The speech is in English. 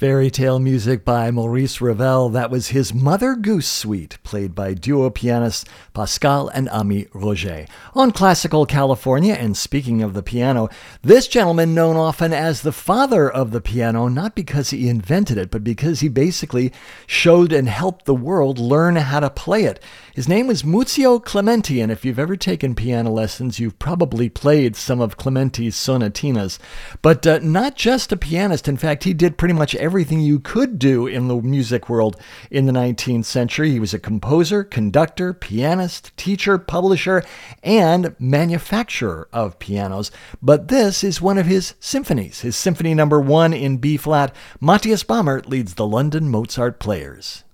Fairy tale music by Maurice Ravel. That was his Mother Goose Suite, played by duo pianists Pascal and Ami Roger. On Classical California, and speaking of the piano, this gentleman known often as the father of the piano, not because he invented it, but because he basically showed and helped the world learn how to play it. His name was Muzio Clementi, and if you've ever taken piano lessons, you've probably played some of Clementi's sonatinas. But not just a pianist. In fact, he did pretty much everything you could do in the music world in the 19th century. He was a composer, conductor, pianist, teacher, publisher, and manufacturer of pianos. But this is one of his symphonies, his Symphony No. 1 in B-flat. Matthias Bamert leads the London Mozart Players.